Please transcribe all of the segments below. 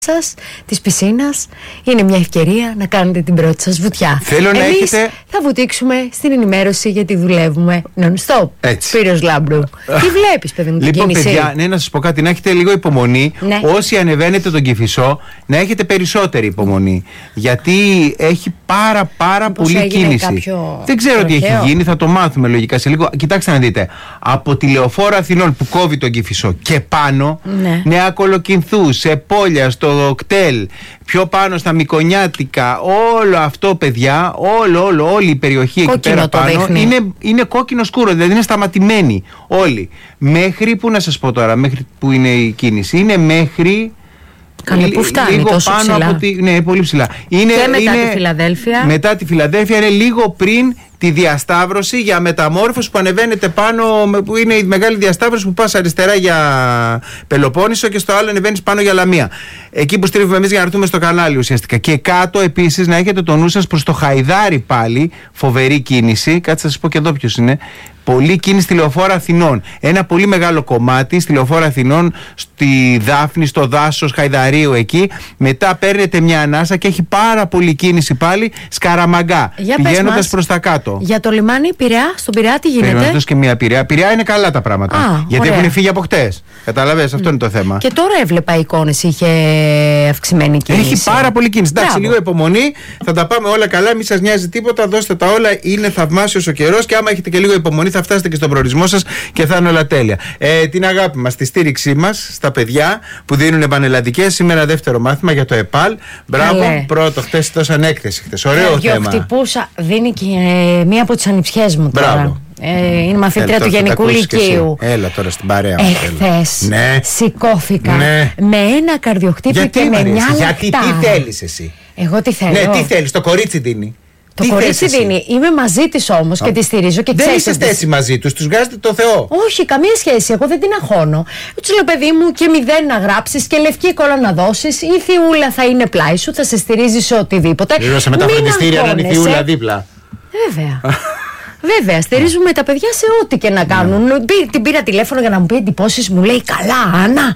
σας, της πισίνας, είναι μια ευκαιρία να κάνετε την πρώτη σας βουτιά. Θέλω να έχετε... θα βουτήξουμε στην ενημέρωση γιατί δουλεύουμε non-stop. Σπύρος Λάμπρου. Τι βλέπεις, παιδί μου, την λοιπόν, κίνηση? παιδιά, ναι, να σας πω κάτι, να έχετε λίγο υπομονή. Ναι. Όσοι ανεβαίνετε τον Κηφισό, να έχετε περισσότερη υπομονή. Γιατί έχει πάρα πολύ κίνηση. Δεν ξέρω τι έχει γίνει, θα το μάθουμε λογικά σε λίγο. Κοιτάξτε να δείτε. Από τη Λεωφόρο Αθηνών που κόβει τον Κηφισό και πάνω, Νέα Κολοκυνθού, σε Πόλια, στο κτέλ, πιο πάνω στα Μικονιάτικα, όλο αυτό, παιδιά, όλη η περιοχή κόκκινο εκεί πέρα πάνω είναι κόκκινο σκούρο, δηλαδή είναι σταματημένοι όλοι. Μέχρι, που να σας πω τώρα, μέχρι που είναι η κίνηση, είναι μέχρι... Καλή που φτάνει, λίγο τόσο πάνω ψηλά. Από ναι, πολύ ψηλά. Είναι, και μετά τη Φιλαδέλφια. Μετά τη Φιλαδέλφια είναι λίγο πριν τη διασταύρωση για μεταμόρφωση που ανεβαίνετε πάνω, που είναι η μεγάλη διασταύρωση που πας αριστερά για Πελοπόννησο και στο άλλο ανεβαίνεις πάνω για Λαμία. Εκεί που στρίβουμε εμείς για να έρθουμε στο κανάλι ουσιαστικά. Και κάτω επίσης να έχετε το νου σας προς το Χαϊδάρι πάλι, φοβερή κίνηση. Κάτσε να σας πω και εδώ ποιος είναι. Πολύ κίνηση στη Λεωφόρο Αθηνών. Ένα πολύ μεγάλο κομμάτι στη Λεωφόρο Αθηνών, στη Δάφνη, στο δάσος Χαϊδαρίου εκεί. Μετά παίρνετε μια ανάσα και έχει πάρα πολύ κίνηση πάλι Σκαραμαγκά, πηγαίνοντας προς τα κάτω. Για το λιμάνι Πειραιά, στον Πειραιά τι γίνεται? Περιμένοντας και μια Πειραιά. Πειραιά είναι καλά τα πράγματα. Γιατί έχουν φύγει από χτες. Καταλαβαίνεις, αυτό είναι το θέμα. Και τώρα έβλεπα εικόνες, είχε αυξημένη κίνηση. Έχει πάρα πολύ κίνηση. Εντάξει, λίγο υπομονή, θα τα πάμε όλα καλά, μην σας νοιάζει τίποτα, δώστε τα όλα, είναι θαυμάσιος ο καιρός και άμα έχετε και λίγο υπομονή θα φτάσετε και στον προορισμό σας και θα είναι όλα τέλεια. Την αγάπη μας, τη στήριξή μας στα παιδιά που δίνουν πανελλαδικές. Σήμερα δεύτερο μάθημα για το ΕΠΑΛ. Μπράβο, πρώτο, χτες δώσαν έκθεση. Ωραίο θέμα. Χτυπούσα, δίνει και μία από τις ανιψιές μου τώρα. Μπράβο. Είναι μαθήτρια του Γενικού Λυκείου. Έλα τώρα στην παρέα μου. Εχθές σηκώθηκα με ένα καρδιοχτύπημα και με μια λαχτάρα. Γιατί τι θέλεις εσύ? Εγώ τι θέλω? Ναι, τι θέλεις? Το κορίτσι δίνει. Το κορίτσι δίνει. Είμαι μαζί της όμως και τη στηρίζω και δεν είσαστε έτσι μαζί τους, τους βγάζετε το Θεό. Όχι, καμία σχέση. Εγώ δεν την αγχώνω. Του λέω, παιδί μου, και 0 να γράψεις και λευκή κόλλα να δώσεις. Η Θιούλα θα είναι πλάι σου, θα σε στηρίζει σε οτιδήποτε. Πλήρωσα με τα φροντιστήρια να είναι η Θιούλα δίπλα. Βέβαια. Βέβαια, στηρίζουμε τα παιδιά σε ό,τι και να κάνουν. Την πήρα τηλέφωνο για να μου πει εντυπώσεις, μου λέει καλά, Άννα.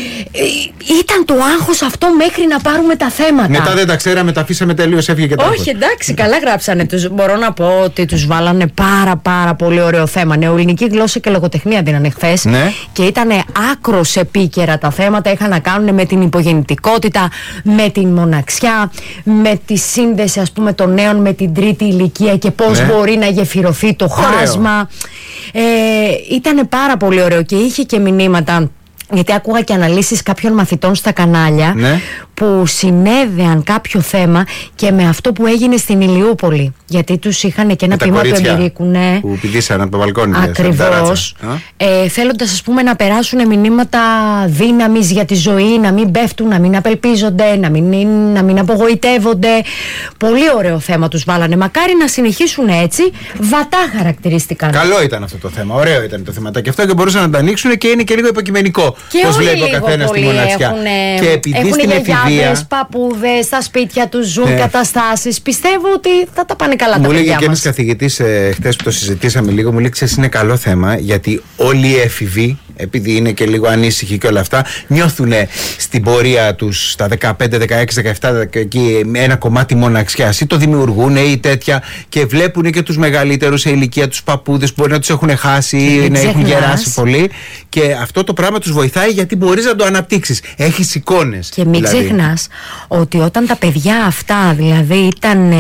Ήταν το άγχος αυτό μέχρι να πάρουμε τα θέματα. Μετά δεν τα ξέραμε, τα αφήσαμε τελείως, έφυγε και τα άγχος. Όχι, εντάξει, καλά γράψανε. Μπορώ να πω ότι τους βάλανε πάρα πολύ ωραίο θέμα. Νεοελληνική γλώσσα και λογοτεχνία δίνανε χθες. Ναι. Και ήταν άκρως επίκαιρα τα θέματα. Είχαν να κάνουν με την υπογεννητικότητα, με την μοναξιά, με τη σύνδεση, ας πούμε, των νέων με την τρίτη ηλικία και πώς μπορεί να γεφυρωθεί το χάσμα. Ήταν πάρα πολύ ωραίο και είχε και μηνύματα. Γιατί άκουγα και αναλύσεις κάποιων μαθητών στα κανάλια που συνέδεαν κάποιο θέμα και με αυτό που έγινε στην Ηλιούπολη. Γιατί τους είχαν και ένα ποίημα του Εμπειρίκου. Που πηδήσαν από το μπαλκόνι. Ακριβώς. Θέλοντας, ας πούμε, να περάσουν μηνύματα δύναμης για τη ζωή, να μην πέφτουν, να μην απελπίζονται, να μην απογοητεύονται. Πολύ ωραίο θέμα τους βάλανε. Μακάρι να συνεχίσουν έτσι. Βατά χαρακτηρίστηκαν. Καλό ήταν αυτό το θέμα. Ωραίο ήταν το θέμα. Και αυτό και μπορούσαν να το ανοίξουν και είναι και λίγο υποκειμενικό. Πώς βλέπει ο καθένας τη μοναξιά. Και επειδή στην εφηβεία, παππούδες, στα σπίτια τους ζουν καταστάσεις. Πιστεύω ότι θα τα πάνε καλά τα παιδιά μας. Μου λέγε και ένας καθηγητής χτες που το συζητήσαμε λίγο, μου λέει: ξέρεις, είναι καλό θέμα γιατί όλοι οι έφηβοι, επειδή είναι και λίγο ανήσυχοι και όλα αυτά, νιώθουν στην πορεία τους στα 15, 16, 17 εκεί ένα κομμάτι μοναξιάς ή το δημιουργούν ή τέτοια και βλέπουν και τους μεγαλύτερους σε ηλικία, τους παππούδες που μπορεί να τους έχουν χάσει ή να έχουν γεράσει πολύ. Και αυτό το πράγμα τους βοηθάει γιατί μπορείς να το αναπτύξεις. Έχεις εικόνες. Και μην ξεχνάς ότι όταν τα παιδιά αυτά, δηλαδή ήταν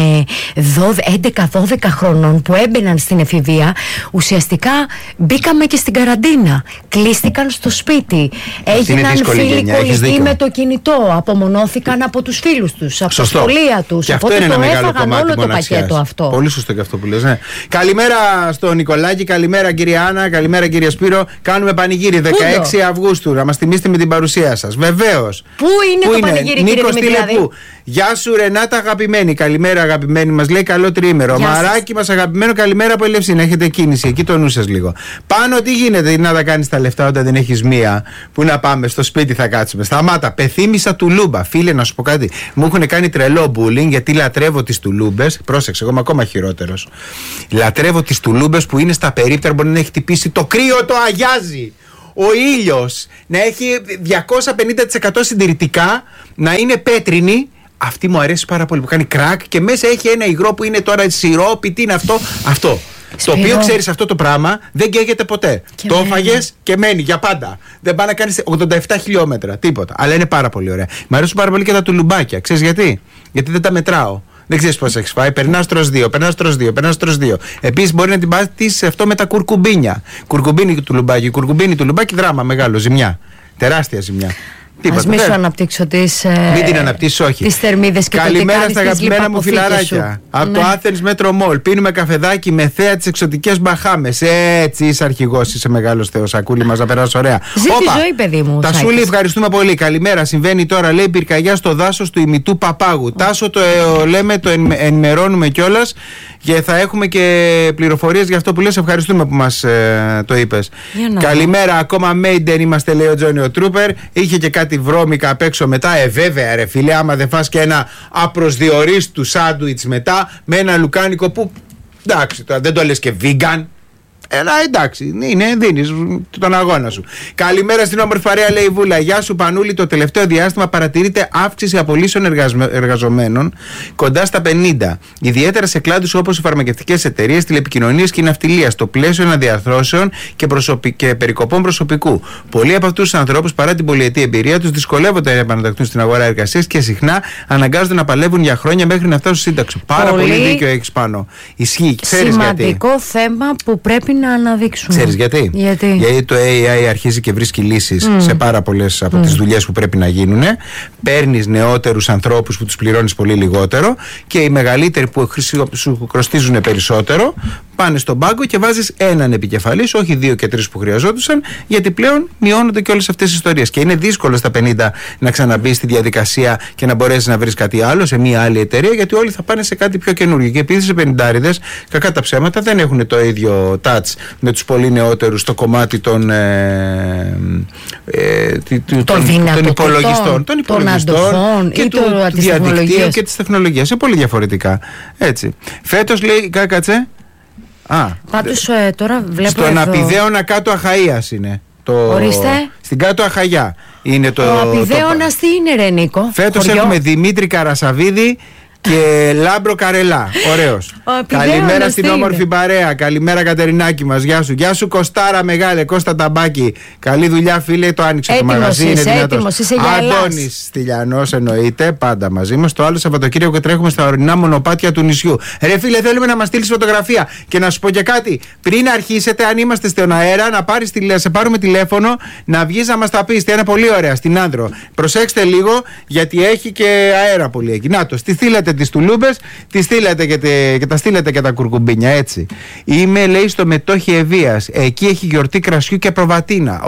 11-12 χρονών που έμπαιναν στην εφηβεία, ουσιαστικά μπήκαμε και στην καραντίνα. Κλείστηκαν στο σπίτι. Έγιναν φίλοι κολλητοί με το κινητό. Απομονώθηκαν από τους φίλους τους, από τα σχολεία τους. Και οπότε αυτό είναι το ένα μεγάλο έφαγαν όλο το πακέτο αυτό. Πολύ σωστό και αυτό που λες. Καλημέρα στον Νικολάκη, καλημέρα κυρία Άννα, καλημέρα κύριε Σπύρο. Κάνουμε πανηγύρι 16 Αυγούστου. Να μας τιμήσετε με την παρουσία σας. Βεβαίως. Πού είναι το πανηγύρι, κύριε Δημητριάδη? Γεια σου Ρενάτα αγαπημένη. Καλημέρα αγαπημένη, μας λέει καλό τρίμερο. Μαράκι μας αγαπημένο, καλημέρα από Ελευσίνα. Έχετε κίνηση, εκεί το νου σας λίγο. Πάνω τι γίνεται, να τα κάνεις τα λεφτά όταν δεν έχεις μία? Πού να πάμε, στο σπίτι θα κάτσουμε. Σταμάτα, πεθύμησα τουλούμπα. Φίλε, να σου πω κάτι. Μου έχουν κάνει τρελό bullying γιατί λατρεύω τις τουλούμπες. Πρόσεξε, εγώ είμαι ακόμα χειρότερος. Λατρεύω τις τουλούμπες που είναι στα περίπτερα, μπορεί να έχει χτυπήσει το κρύο, το αγιάζει. ο ήλιος να έχει 250% συντηρητικά, να είναι πέτρινη. Αυτή μου αρέσει πάρα πολύ, που κάνει κρακ και μέσα έχει ένα υγρό που είναι τώρα σιρόπι. Τι είναι αυτό? Το οποίο ξέρεις, αυτό το πράγμα δεν καίγεται ποτέ. Το έφαγες και μένει για πάντα. Δεν πάει να κάνεις 87 χιλιόμετρα, τίποτα. Αλλά είναι πάρα πολύ ωραία. Μ' αρέσουν πάρα πολύ και τα τουλουμπάκια. Ξέρεις γιατί? Γιατί δεν τα μετράω. Δεν ξέρεις πώς έχεις φάει. Περνάς τρως 2. Επίσης μπορεί να την πάτεις αυτό με τα κουρκουμπίνια. Κουρκουμπίνι τουλουμπάκι, δράμα μεγάλο, ζημιά. Τεράστια ζημιά. Ας μην σου αναπτύξω μην την αναπτύσσεις, όχι. Τις θερμίδες και καλημέρα στα αγαπημένα μου φιλαράκια. Από το Athens Metro Mall. Πίνουμε καφεδάκι με θέα τις εξωτικές Μπαχάμες. Έτσι είσαι αρχηγός, είσαι μεγάλος θεός. Ακούλη μας να περάσει ωραία. Ζει τη ζωή, παιδί μου. Τα Σούλη, ευχαριστούμε πολύ. Καλημέρα. Συμβαίνει τώρα, λέει, πυρκαγιά στο δάσος του ημιτού Παπάγου. Τάσο το λέμε, το ενημερώνουμε κιόλας και θα έχουμε και πληροφορίες για αυτό που λες. Ευχαριστούμε που μας το είπες. Καλημέρα. Ακόμα Maiden είμαστε, λέει ο Τζόνιο Τρούπερ. Είχε και κάτι βρώμικα απ' έξω μετά. Βέβαια, ρε φίλε, άμα δεν φας και ένα απροσδιορίστου σάντουιτς μετά με ένα λουκάνικο που. Εντάξει, τώρα δεν το λες και vegan. Εντάξει, δίνεις τον αγώνα σου. Καλημέρα στην όμορφη παρέα, λέει η Βούλα. Γεια σου, Πανούλη. Το τελευταίο διάστημα παρατηρείται αύξηση απολύσεων εργαζομένων κοντά στα 50. Ιδιαίτερα σε κλάδους όπως οι φαρμακευτικές εταιρείες, τηλεπικοινωνίες και η ναυτιλία, στο πλαίσιο αναδιαρθρώσεων και περικοπών προσωπικού. Πολλοί από αυτούς τους ανθρώπους, παρά την πολυετή εμπειρία τους, δυσκολεύονται να επαναταχθούν στην αγορά εργασίας και συχνά αναγκάζονται να παλεύουν για χρόνια μέχρι να φτάσουν σύνταξη. Πάρα πολύ δίκιο έχεις πάνω. Ισχύει. Σημαντικό θέμα που πρέπει να αναδείξουμε. Ξέρεις γιατί? Γιατί το AI αρχίζει και βρίσκει λύσεις σε πάρα πολλές από τις δουλειές που πρέπει να γίνουν. Παίρνεις νεότερους ανθρώπους που τους πληρώνεις πολύ λιγότερο και οι μεγαλύτεροι που σου κοστίζουν περισσότερο πάνε στον πάγκο και βάζεις έναν επικεφαλής, όχι 2 και 3 που χρειαζόντουσαν, γιατί πλέον μειώνονται και όλες αυτές τις ιστορίες. Και είναι δύσκολο στα 50 να ξαναμπείς στη διαδικασία και να μπορέσεις να βρεις κάτι άλλο σε μια άλλη εταιρεία, γιατί όλοι θα πάνε σε κάτι πιο καινούργιο. Και επειδή σε 50άριδες, κακά τα ψέματα, δεν έχουν το ίδιο touch με τους πολύ νεότερους στο κομμάτι των υπολογιστών, και του διαδικτύου και της τεχνολογίας. Είναι πολύ διαφορετικά. Έτσι. Φέτος, λέει, κάτσε. Πάντως τώρα βλέπω στον Απιδέωνα κάτω Αχαΐας είναι. Ορίστε. Στην κάτω Αχαγιά είναι το. Ο Απιδέωνας τι είναι, ρε Νίκο? Φέτος έχουμε Δημήτρη Καρασαβίδη και Λάμπρο Καρελά. Ωραίος. Καλημέρα στην όμορφη παρέα. Καλημέρα, Κατερινάκη μας. Γεια σου. Γεια σου, Κωστάρα μεγάλε. Κώστα Ταμπάκη. Καλή δουλειά, φίλε. Το άνοιξε το μαγαζί. Είναι δυνατός. Αντώνης Στυλιανός, εννοείται. Πάντα μαζί μας. Το άλλο Σαββατοκύριακο τρέχουμε στα ορεινά μονοπάτια του νησιού. Ρε φίλε, θέλουμε να μας στείλεις φωτογραφία. Και να σου πω και κάτι. Πριν αρχίσετε, αν είμαστε στον αέρα, να σε πάρουμε τηλέφωνο, να βγεις να μας τα πεις. Είναι πολύ ωραία στην Άνδρο. Προσέξτε λίγο, γιατί έχει και αέρα πολύ εκεί. Να το, στη στείλετε τις τουλούμπες, τις στείλετε και τα στείλετε και τα κουρκουμπίνια, έτσι. Είμαι, λέει, στο Μετόχι Ευβίας. Εκεί έχει γιορτή κρασιού και προβατίνα.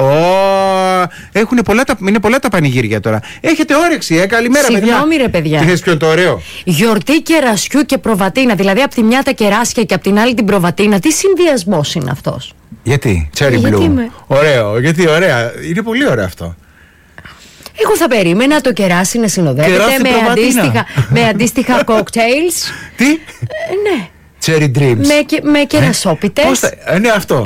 Είναι πολλά τα πανηγύρια τώρα. Έχετε όρεξη, καλημέρα, παιδιά. Συγγνώμη, ρε παιδιά. Τι θες πιο το ωραίο? Γιορτή κερασιού και προβατίνα. Δηλαδή, από τη μια τα κεράσια και από την άλλη την προβατίνα. Τι συνδυασμός είναι αυτός? Γιατί? Cherry Blue. Ωραίο, γιατί ωραία. Είναι πολύ ωραίο αυτό. Εγώ θα περίμενα το κεράσι να συνοδεύεται με αντίστοιχα cocktails. Τι? Ναι. Cherry Dreams. Με κερασόπιτες. Ναι, αυτό.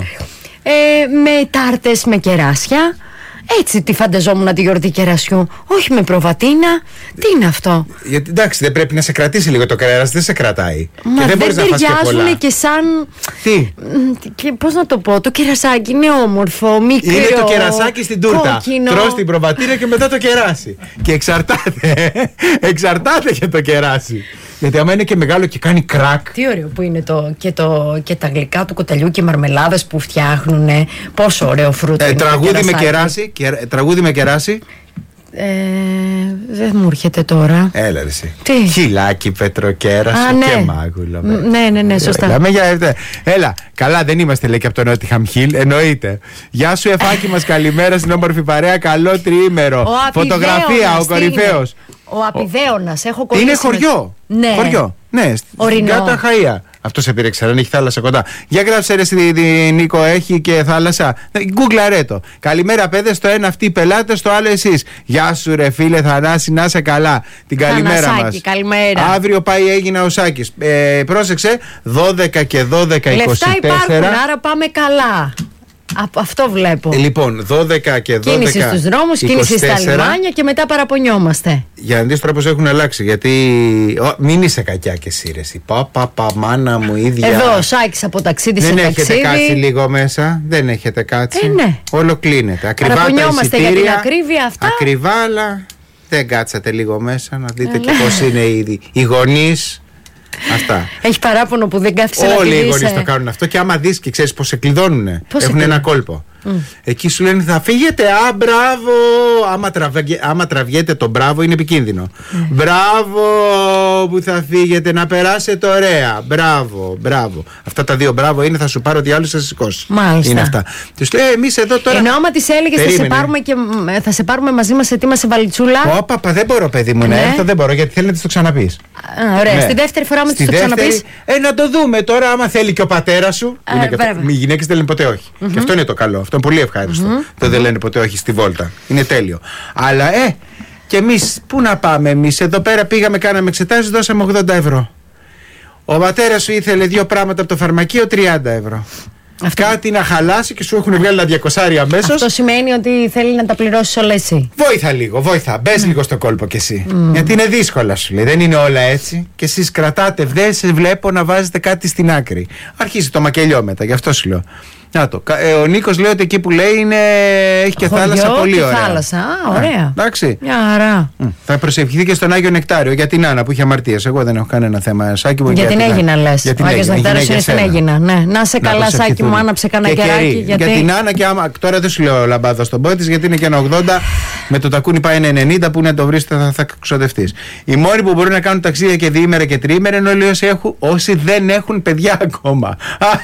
Με τάρτες με κεράσια. Έτσι τη φανταζόμουν τη γιορτή κερασιού. Όχι με προβατίνα. Τι είναι αυτό? Γιατί εντάξει, δεν πρέπει να σε κρατήσει λίγο το κρέας, δεν σε κρατάει. Μα και δεν μπορείς να φας και πολλά. ταιριάζουν και σαν. Τι? Πώς να το πω, το κερασάκι είναι όμορφο, μικρό. Είναι το κερασάκι στην τούρτα. Τρως την προβατίνα και μετά το κεράσι. Και εξαρτάται και το κεράσι. Γιατί άμα είναι και μεγάλο και κάνει κρακ. Τι ωραίο που είναι και τα γλυκά του κοτελιού και οι μαρμελάδες που φτιάχνουν. Πόσο ωραίο φρούτο. Τραγούδι με κεράσι. Δεν μου έρχεται τώρα. Έλα ρε εσύ. Τι? Χιλάκι, πετροκέρασο και μάγουλο. Ναι, σωστά. Έλα, καλά δεν είμαστε, λέει, και από το Νότιχαμ Χιλ. Εννοείται. Γεια σου, Εφάκη μας, καλημέρα στην όμορφη παρέα. Καλό τριήμερο. Φωτογραφία, ο κορυφαίος. Ο Απιδέωνας, έχω κολλήσει. Είναι χωριό. Ναι. Χωριό. Ναι, στην κάτω Αχαΐα. Αυτό σε πήρε, ξέρω, αν έχει θάλασσα κοντά. Για γράψε, ρε Νίκο, έχει και θάλασσα. Γκούγκλαρέ το. Καλημέρα, παιδες, στο ένα αυτοί οι πελάτες, στο άλλο εσείς. Γεια σου, ρε φίλε Θανάση, να είσαι καλά. Την καλημέρα μας. Καλημέρα. Αύριο πάει, έγινα ο Σάκης. Πρόσεξε, 12 και 12, 24. Λεφτά υπάρχουν, άρα πάμε καλά. Αυτό βλέπω. Λοιπόν, 12 και 12. Κίνηση στους δρόμους, 24, κίνηση στα λιμάνια και μετά παραπονιόμαστε. Για να δεις τώρα πως έχουν αλλάξει. Γιατί. Μην είσαι κακιά και εσύ, ρε. Παπα, μάνα μου, ίδια. Εδώ, ο Σάκης από ταξίδι σε ταξίδι. Δεν έχετε κάτσει λίγο μέσα. Δεν έχετε κάτσει. Ναι. Όλο κλείνεται. Ακριβά παραπονιόμαστε για την ακρίβεια αυτά. Ακριβά, αλλά δεν κάτσατε λίγο μέσα να δείτε και πώς είναι οι γονείς. Αυτά. Έχει παράπονο που δεν κάθισε να πει. Όλοι οι γονείς το κάνουν αυτό και άμα δεις και ξέρεις πως σε κλειδώνουνε. Έχουν ένα κόλπο. Εκεί σου λένε θα φύγετε, μπράβο. Άμα τραβιέται το μπράβο είναι επικίνδυνο. Μπράβο που θα φύγετε, να περάσετε ωραία. Μπράβο. Αυτά τα δύο μπράβο είναι θα σου πάρω τι άλλο θα σηκώσει. Μάλιστα. Είναι αυτά. Τους λέει εμείς εδώ τώρα. Ενώ άμα της έλεγες θα σε πάρουμε μαζί μας, ετοίμασε βαλιτσούλα. Παπα, δεν μπορώ παιδί μου να έρθω, δεν μπορώ γιατί θέλει να της το ξαναπείς. Ωραία, ναι. Στη δεύτερη φορά με της το ξαναπείς. Να το δούμε τώρα άμα θέλει και ο πατέρας σου. Οι γυναίκες δεν λένε ποτέ όχι. Και αυτό είναι το καλό. Αυτό είναι πολύ ευχάριστο. Το δεν λένε ποτέ όχι στη βόλτα. Είναι τέλειο. Αλλά και εμείς πού να πάμε εμείς. Εδώ πέρα πήγαμε, κάναμε εξετάσεις, δώσαμε 80 ευρώ. Ο πατέρας σου ήθελε 2 πράγματα από το φαρμακείο, 30 ευρώ. Κάτι να χαλάσει και σου έχουν βγάλει ένα 200 αμέσως. Αυτό σημαίνει ότι θέλει να τα πληρώσεις όλα εσύ. Βοήθα λίγο, μπες λίγο στο κόλπο κι εσύ. Γιατί είναι δύσκολα σου λέει, δεν είναι όλα έτσι. Και εσείς κρατάτε, δεν σε βλέπω να βάζετε κάτι στην άκρη. Αρχίζει το μακελιό μετά, γι' αυτό σου λέω. Να το. Ο Νίκος λέει ότι εκεί που λέει έχει και θάλασσα πολύ ωραία. Θάλασσα, ωραία. Εντάξει. Μια χαρά. Θα προσευχηθεί και στον Άγιο Νεκτάριο για την Άννα που είχε αμαρτίες. Εγώ δεν έχω κανένα θέμα. Σάκη μου, για την Έγινα λες. Ο Άγιος Νεκτάριος είναι στην Έγινα. Ναι. Να σε καλά, Σάκη μου, άναψε κανένα κεράκι. Για την Άννα και άμα. Τώρα δεν σου λέω λαμπάδα στον πότη γιατί είναι και ένα 80. Με το τακούνι πάει ένα 90 που να το βρει θα ξοδευτεί. Οι μόνοι που μπορούν να κάνουν ταξίδια και διήμερα και τριήμερα είναι όλοι όσοι δεν έχουν παιδιά ακόμα.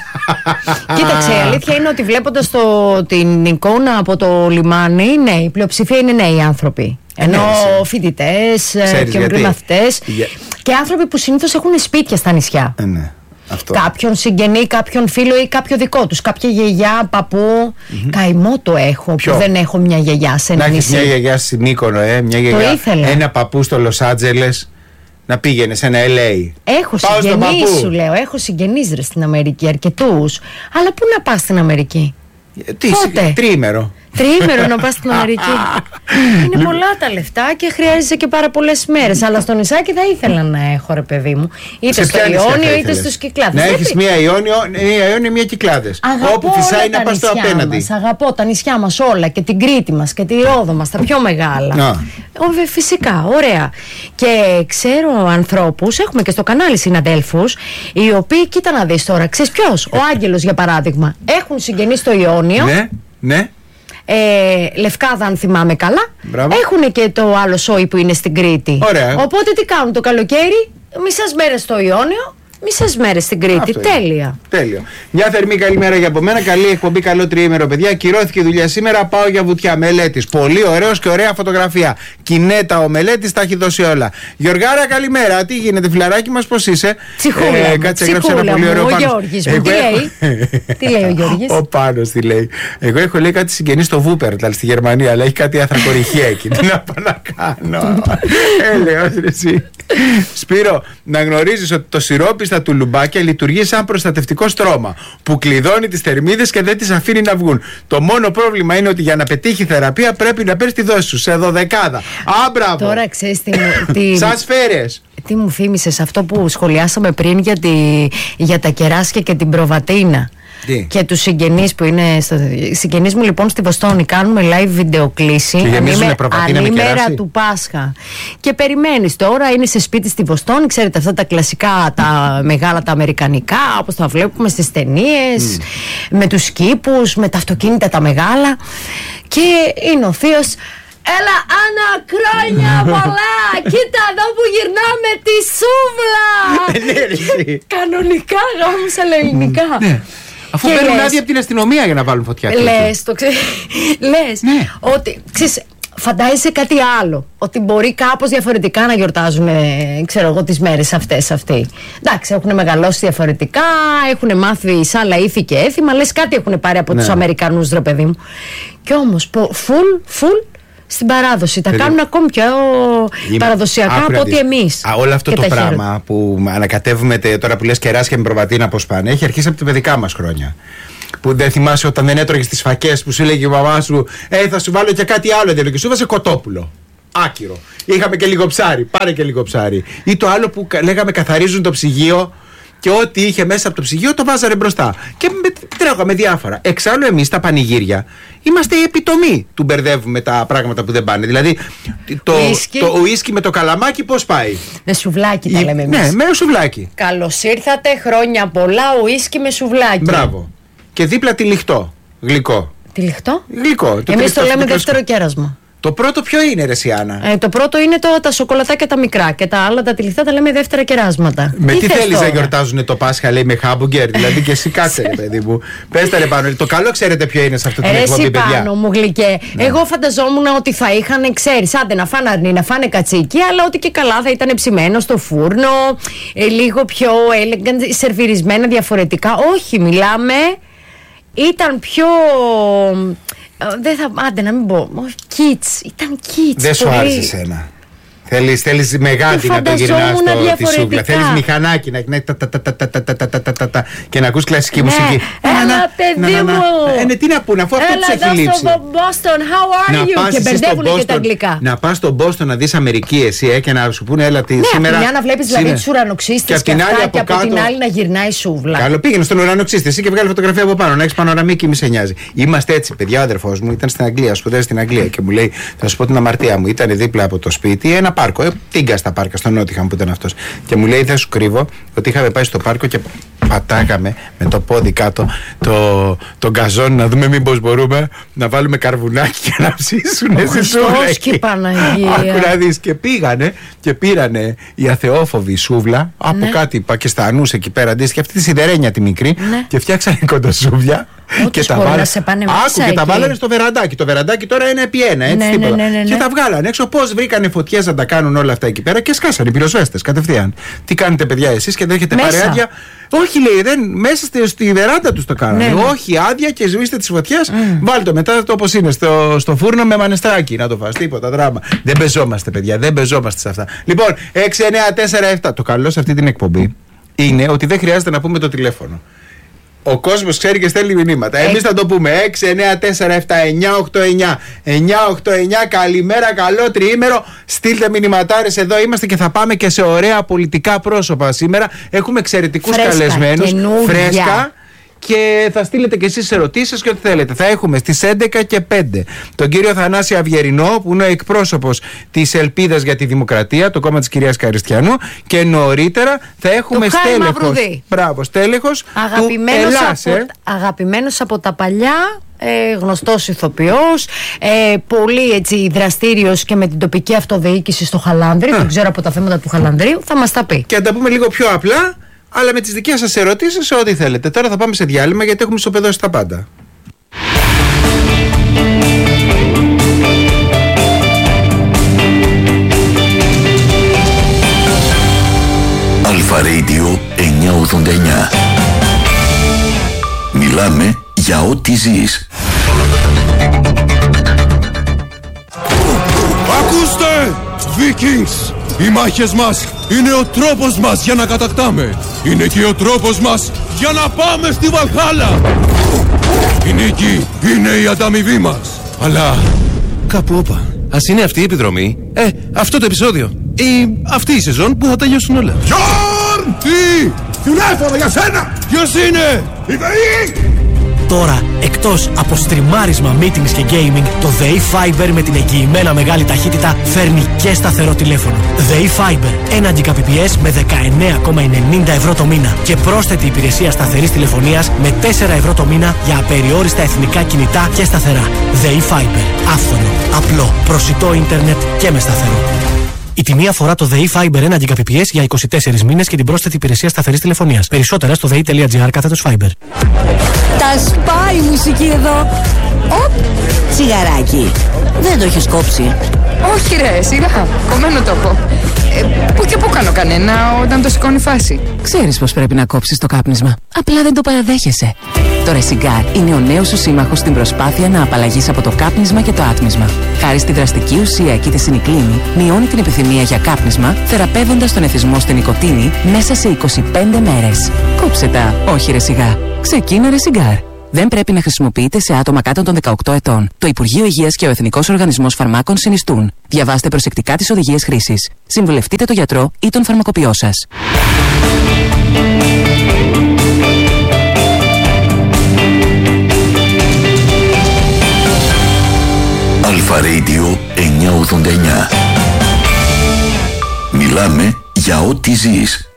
Κοίταξε, η αλήθεια είναι ότι βλέποντας την εικόνα από το λιμάνι, ναι, η πλειοψηφία είναι νέοι άνθρωποι. Ενώ φοιτητές και μαθητές και άνθρωποι που συνήθως έχουν σπίτια στα νησιά. Ναι. Αυτό. Κάποιον συγγενή, κάποιον φίλο ή κάποιο δικό τους. Κάποια γιαγιά, παππού. Καημό το έχω που δεν έχω μια γιαγιά σε ένα νησί. Να έχεις μια γιαγιά στην Μύκονο, μια γιαγιά. Ένα παππού στο Λος Άντζελες. Να πήγαινε σε ένα LA. Έχω συγγενείς, σου λέω. Έχω συγγενείς ρε στην Αμερική, αρκετούς. Αλλά πού να πας στην Αμερική. Τριήμερο. Τριήμερο να πας στην Αμερική. Είναι πολλά τα λεφτά και χρειάζεσαι και πάρα πολλές μέρες. Αλλά στο νησάκι θα ήθελα να έχω, ρε παιδί μου. Είτε στο Ιόνιο είτε στους Κυκλάδες. Να έχεις μία Ιόνιο, μία Κυκλάδες. Όπου φυσάει να πας στο απέναντι. Αγαπώ τα νησιά μας όλα και την Κρήτη μας και τη Ρόδο μας, τα πιο μεγάλα. Φυσικά, ωραία. Και ξέρω ανθρώπους, έχουμε και στο κανάλι συναδέλφους, οι οποίοι, κοίτα να δεις τώρα, ξέρεις ποιος, ο Άγγελος για παράδειγμα, έχουν συγγενείς στο Ιόνιο. Ναι. Λευκάδα αν θυμάμαι καλά. Έχουν και το άλλο σόι που είναι στην Κρήτη. Ωραία. Οπότε τι κάνουν το καλοκαίρι, μισές μέρες στο Ιόνιο, μισές μέρες στην Κρήτη. Αυτό τέλεια. Τέλειο. Μια θερμή καλημέρα για από μένα. Καλή εκπομπή, καλό τριήμερο, παιδιά. Ακυρώθηκε η δουλειά σήμερα. Πάω για βουτιά. Μελέτης. Πολύ ωραίος και ωραία φωτογραφία. Κινέτα ο Μελέτης, τα έχει δώσει όλα. Γιωργάρα, καλημέρα. Τι γίνεται, φιλαράκι μας, πώς είσαι? Ψυχούλα. Κάτσε, έγραψε ένα πολύ ωραίο Πάνος. Ο Γιώργης. Τι λέει? Τι λέει ο Γιώργης? Ο Πάνος τι λέει? Εγώ έχω λέει κάτι συγγενή στο Βούπερταλ στη Γερμανία, αλλά έχει κάτι ανθρακοριχεία εκεί. Τι να πάω να κάνω? Έλεος ρε εσύ. Σπύρο, να γνωρίζεις ότι το σιρόπι στα τουλουμπάκια λειτουργεί σαν προστατευτικό στρώμα που κλειδώνει τις θερμίδες και δεν τις αφήνει να βγουν. Το μόνο πρόβλημα είναι ότι για να πετύχει θεραπεία πρέπει να παίρνεις τη δόση σου σε 12. Μπράβο. Τώρα ξέρεις σαν σφαίρες. Τι μου θύμισες αυτό που σχολιάσαμε πριν για τα κεράσια και την προβατίνα. Και τους συγγενείς που είναι συγγενείς μου λοιπόν στη Βοστόνη κάνουμε live βιντεοκλήση ανήμερα του Πάσχα και περιμένεις τώρα, είναι σε σπίτι στη Βοστόνη, ξέρετε αυτά τα κλασικά τα μεγάλα τα αμερικανικά όπως τα βλέπουμε στις ταινίες, με τους κήπους, με τα αυτοκίνητα τα μεγάλα και είναι ο θείος. Έλα Άννα, χρόνια πολλά. Κοίτα εδώ που γυρνάμε τη σούβλα. Κανονικά γάμους αλλά ελληνικά. Αφού παίρνουν άδεια από την αστυνομία για να βάλουν φωτιά. Λες ότι ξέρεις, φαντάζεσαι κάτι άλλο. Ότι μπορεί κάπως διαφορετικά να γιορτάζουν, ξέρω εγώ, τις μέρες αυτές αυτοί. Εντάξει, έχουν μεγαλώσει διαφορετικά, έχουν μάθει σε άλλα ήθη και έθιμα. Λες κάτι έχουν πάρει από τους Αμερικανούς, ρε παιδί μου. Κι όμως, full στην παράδοση. Τα κάνουν ακόμη πιο παραδοσιακά από ότι εμείς. Όλο αυτό το πράγμα που ανακατεύουμε τώρα που λες κεράσια με προβατίνα πώς πάνε, έχει αρχίσει από τα παιδικά μας χρόνια. Που δεν θυμάσαι όταν δεν έτρωγες τις φακές που σου έλεγε η μαμά σου, θα σου βάλω και κάτι άλλο εντελώς. Και σου βάζε κοτόπουλο. Άκυρο. Είχαμε και λίγο ψάρι. Πάρε και λίγο ψάρι. Ή το άλλο που λέγαμε καθαρίζουν το ψυγείο. Και ό,τι είχε μέσα από το ψυγείο το βάζανε μπροστά. Και τρέχαμε διάφορα. Εξάλλου, εμείς τα πανηγύρια είμαστε η επιτομή του μπερδεύουμε τα πράγματα που δεν πάνε. Δηλαδή, το ουίσκι με το καλαμάκι πώς πάει? Με σουβλάκι τα λέμε εμείς. Ναι, με σουβλάκι. Καλώς ήρθατε, χρόνια πολλά, ουίσκι με σουβλάκι. Μπράβο. Και δίπλα τυλιχτό. Γλυκό. Τυλιχτό? Γλυκό. Εμείς το λέμε δεύτερο κέρασμα. Το πρώτο ποιο είναι, ρε Σιάννα? Το πρώτο είναι τα σοκολατάκια τα μικρά. Και τα άλλα τα τυλιχτά τα λέμε δεύτερα κεράσματα. Με τι θέλεις να γιορτάζουν το Πάσχα, λέει, με χάμπουγκερ? Δηλαδή και εσύ κάτσε, ρε παιδί μου. Πες τα, ρε Πάνο. Το καλό ξέρετε ποιο είναι σε αυτό το εκπομπή, παιδιά. Πάνω μου γλυκέ. Ναι. Εγώ φανταζόμουν ότι θα είχαν, ξέρεις, άντε να φάνε αρνί, να φάνε κατσίκι, αλλά ότι και καλά θα ήταν ψημένο στο φούρνο, λίγο πιο σερβιρισμένα διαφορετικά. Όχι, μιλάμε. Ήταν πιο. Δεν θα. Άντε να μην πω. Όχι, kids. Ήταν kids. Δεν σου άρεσε εσένα? Θέλεις μεγάτη να το γυρνάς στη σούβλα. Θέλεις μηχανάκι να έχει και να ακούς κλασική μουσική. Έλα, παιδί μου. Τι να πούνε, αφού αυτό τους έχει λείψει. Έλα στο Boston, how are you? Και μπερδεύουν και τα αγγλικά. Να πας στο Boston να δεις Αμερική εσύ και να σου πούνε έλα σήμερα. Ναι, να βλέπεις δηλαδή τους ουρανοξύστες και αυτά και από την άλλη να γυρνάει σούβλα. Καλό, πήγαινε στον ουρανοξύστη εσύ και βγάλει φωτογραφία από πάνω. Να έχεις πανοραμική, μη σε νοιάζει. Είμαστε έτσι, παιδιά. Ο αδερφός μου ήταν στην Αγγλία, σπουδάζει στην Αγγλία και μου λέει, θα σου πω την αμαρτία μου. Ήταν δίπλα από το σπίτι ένα πάρκο. Τίγκα στα πάρκα, στο Νότιχαμ που ήταν αυτός. Και μου λέει, δεν σου κρύβω, ότι είχαμε πάει στο πάρκο και πατάγαμε με το πόδι κάτω τον γκαζόν να δούμε μήπως μπορούμε να βάλουμε καρβουνάκι και να ψήσουνε στη σούβλα. Και Παναγία. Άκου να δεις, και πήγανε και πήρανε οι αθεόφοβοι σούβλα από κάτι Πακιστανούς εκεί πέρα, αντίστοιχα αυτή τη σιδερένια τη μικρή, και φτιάξανε κοντοσούβλια. Και τα βάλανε στο βεραντάκι. Το βεραντάκι τώρα είναι επί ένα, έτσι τίποτα. Και τα βγάλανε έξω. Πώς βρήκανε φωτιές να τα κάνουν όλα αυτά εκεί πέρα και σκάσανε οι πυροσβέστες κατευθείαν. Τι κάνετε, παιδιά, εσείς και δεν έχετε πάρει άδεια? Όχι, λέει, μέσα στη βεράντα τους το κάνανε. Όχι, άδεια και σβήστε τις φωτιές. Βάλτε το μετά όπως είναι στο φούρνο με μανεστράκι να το φας. Τίποτα δράμα. Δεν παίζομαστε, παιδιά, δεν παίζομαστε σε αυτά. Λοιπόν, 694-7. Το καλό σε αυτή την εκπομπή είναι ότι δεν χρειάζεται να πούμε το τηλέφωνο. Ο κόσμος ξέρει και στέλνει μηνύματα. Εμείς θα το πούμε. 694-7-989-989. Καλημέρα, καλό τριήμερο. Στείλτε μηνυματάρες, εδώ είμαστε και θα πάμε και σε ωραία πολιτικά πρόσωπα σήμερα. Έχουμε εξαιρετικούς καλεσμένους. Φρέσκα. Και θα στείλετε και εσείς ερωτήσεις και ό,τι θέλετε. Θα έχουμε στις 11 και 5 τον κύριο Θανάση Αυγερινό, που είναι ο εκπρόσωπος της Ελπίδας για τη Δημοκρατία, το κόμμα της κυρίας Καριστιανού. Και νωρίτερα θα έχουμε στέλεχος. Μπράβο, στέλεχος του Ελλάς. Αγαπημένος από τα παλιά. Γνωστός ηθοποιός, πολύ έτσι δραστήριος και με την τοπική αυτοδιοίκηση στο Χαλάνδρι. Δεν ξέρω από τα θέματα του Χαλανδρίου, θα μας τα πει. Και να τα πούμε λίγο πιο απλά, αλλά με τις δικές σας ερωτήσεις, ό,τι θέλετε. Τώρα θα πάμε σε διάλειμμα γιατί έχουμε ισοπεδώσει τα πάντα. Αλφα Radio 989. Μιλάμε για ό,τι ζεις. Ακούστε! Vikings! Οι μάχες μας είναι ο τρόπος μας για να κατακτάμε. Είναι και ο τρόπος μας για να πάμε στη Βαλχάλα. Η νίκη είναι η ανταμοιβή μας. Αλλά κάπου όπα. Ας είναι αυτή η επιδρομή, αυτό το επεισόδιο ή αυτή η σεζόν που θα τελειώσουν όλα. Γιόρν! Τι! Τηλέφωνο για σένα! Ποιος είναι? Η ΔΕΗ! Τώρα, εκτός από στριμάρισμα, meetings και gaming, το ΔΕΗ Fiber με την εγγυημένα μεγάλη ταχύτητα φέρνει και σταθερό τηλέφωνο. ΔΕΗ Fiber, 1 Gbps με 19,90 ευρώ το μήνα και πρόσθετη υπηρεσία σταθερής τηλεφωνίας με 4 ευρώ το μήνα για απεριόριστα εθνικά κινητά και σταθερά. ΔΕΗ Fiber, άφθονο, απλό, προσιτό ίντερνετ και με σταθερό. Η τιμή αφορά το ΔΕΗ Fiber 1 Gbps για 24 μήνες και την πρόσθετη υπηρεσία σταθερής τηλεφωνίας. Περισσότερα στο dei.gr/Fiber. Τα σπάει η μουσική εδώ. Οπ, τσιγαράκι. Δεν το έχεις κόψει? Όχι ρε, σιγά, κομμένο το έχω. Πού και πού κάνω κανένα όταν το σηκώνει φάση. Ξέρεις πως πρέπει να κόψεις το κάπνισμα. Απλά δεν το παραδέχεσαι. Το Resigar είναι ο νέος σου σύμμαχος στην προσπάθεια να απαλλαγείς από το κάπνισμα και το άτμισμα. Χάρη στη δραστική ουσία εκεί τη σινικλίνη, μειώνει την επιθυμία για κάπνισμα, θεραπεύοντας τον εθισμό στην νοικοτήνη μέσα σε 25 μέρες. Κόψε τα, όχι Resigar. Ξεκίνα Resigar. Δεν πρέπει να χρησιμοποιείται σε άτομα κάτω των 18 ετών. Το Υπουργείο Υγείας και ο Εθνικός Οργανισμός Φαρμάκων συνιστούν. Διαβάστε προσεκτικά τις οδηγίες χρήσης. Συμβουλευτείτε τον γιατρό ή τον φαρμακοποιό σας. Αλφα Radio 989. Μιλάμε για ό,τι ζεις.